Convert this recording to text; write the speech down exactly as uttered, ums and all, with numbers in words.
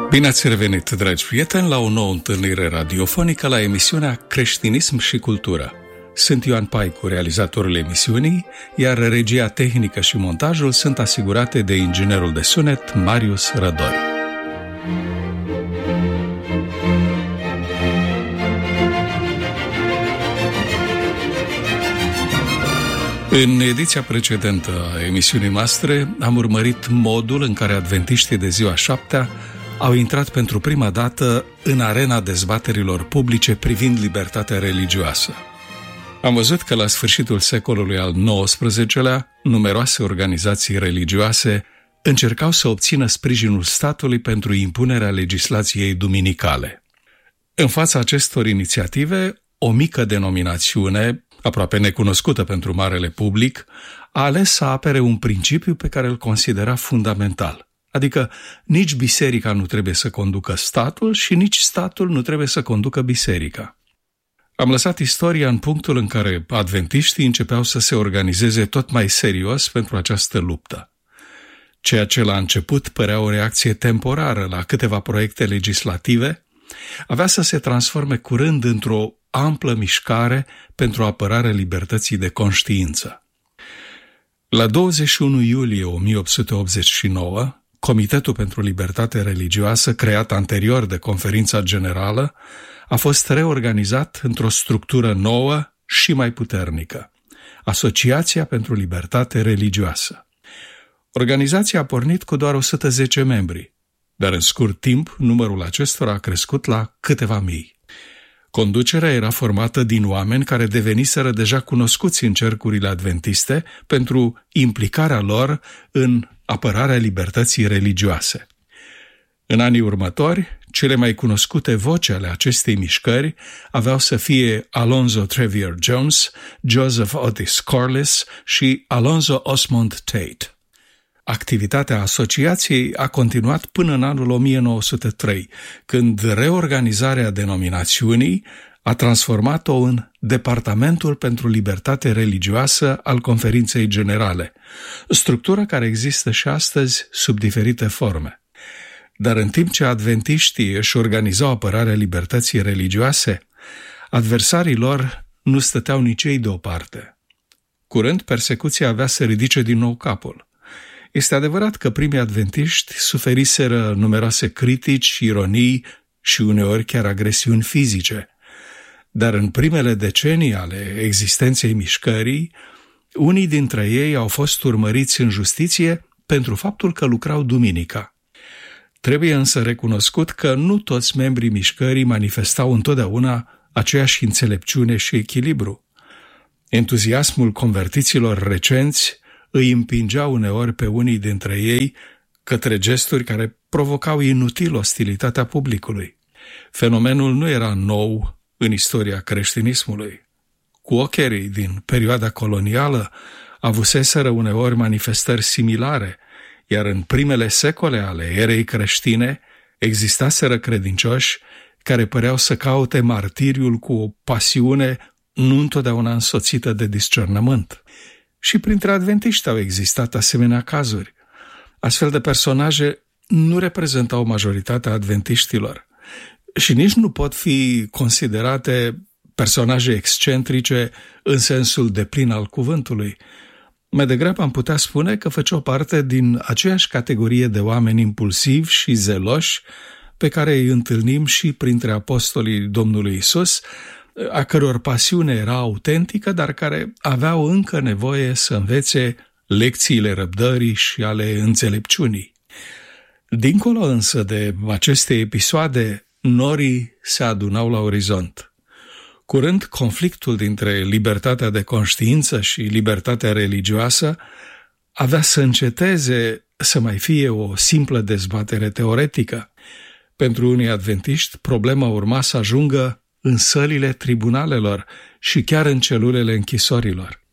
Bine ați revenit, dragi prieteni, la o nouă întâlnire radiofonică la emisiunea Creștinism și Cultură. Sunt Ioan Paicu, realizatorul emisiunii, iar regia tehnică și montajul sunt asigurate de inginerul de sunet Marius Rădoi. În ediția precedentă a emisiunii noastre am urmărit modul în care adventiștii de ziua șaptea au intrat pentru prima dată în arena dezbaterilor publice privind libertatea religioasă. Am văzut că la sfârșitul secolului al nouăsprezecelea, numeroase organizații religioase încercau să obțină sprijinul statului pentru impunerea legislației duminicale. În fața acestor inițiative, o mică denominațiune, aproape necunoscută pentru marele public, a ales să apere un principiu pe care îl considera fundamental. Adică nici biserica nu trebuie să conducă statul și nici statul nu trebuie să conducă biserica. Am lăsat istoria în punctul în care adventiștii începeau să se organizeze tot mai serios pentru această luptă. Ceea ce la început părea o reacție temporară la câteva proiecte legislative, avea să se transforme curând într-o amplă mișcare pentru apărarea libertății de conștiință. La douăzeci și unu iulie o mie opt sute optzeci și nouă, Comitetul pentru Libertate Religioasă, creat anterior de Conferința Generală, a fost reorganizat într-o structură nouă și mai puternică, Asociația pentru Libertate Religioasă. Organizația a pornit cu doar o sută zece membri, dar în scurt timp numărul acestora a crescut la câteva mii. Conducerea era formată din oameni care deveniseră deja cunoscuți în cercurile adventiste pentru implicarea lor în apărarea libertății religioase. În anii următori, cele mai cunoscute voci ale acestei mișcări aveau să fie Alonzo Trevier Jones, Joseph Otis Corliss și Alonzo Osmond Tate. Activitatea asociației a continuat până în anul o mie nouă sute trei, când reorganizarea denominațiunii a transformat-o în Departamentul pentru Libertate Religioasă al Conferinței Generale, structură care există și astăzi sub diferite forme. Dar în timp ce adventiștii își organizau apărarea libertății religioase, adversarii lor nu stăteau nici ei deoparte. Curând, persecuția avea să ridice din nou capul. Este adevărat că primii adventiști suferiseră numeroase critici, ironii și uneori chiar agresiuni fizice. Dar în primele decenii ale existenței mișcării, unii dintre ei au fost urmăriți în justiție pentru faptul că lucrau duminica. Trebuie însă recunoscut că nu toți membrii mișcării manifestau întotdeauna aceeași înțelepciune și echilibru. Entuziasmul convertiților recenți îi împingea uneori pe unii dintre ei către gesturi care provocau inutil ostilitatea publicului. Fenomenul nu era nou în istoria creștinismului. Quakerii din perioada colonială avuseseră uneori manifestări similare, iar în primele secole ale erei creștine existaseră credincioși care păreau să caute martiriul cu o pasiune nu întotdeauna însoțită de discernământ. Și printre adventiști au existat asemenea cazuri. Astfel de personaje nu reprezentau majoritatea adventiștilor și nici nu pot fi considerate personaje excentrice în sensul deplin al cuvântului. Mai degrabă am putea spune că făceau parte din aceeași categorie de oameni impulsivi și zeloși pe care îi întâlnim și printre apostolii Domnului Isus, a căror pasiune era autentică, dar care aveau încă nevoie să învețe lecțiile răbdării și ale înțelepciunii. Dincolo însă de aceste episoade, norii se adunau la orizont. Curând, conflictul dintre libertatea de conștiință și libertatea religioasă avea să înceteze să mai fie o simplă dezbatere teoretică. Pentru unii adventiști, problema urma să ajungă în sălile tribunalelor și chiar în celulele închisorilor.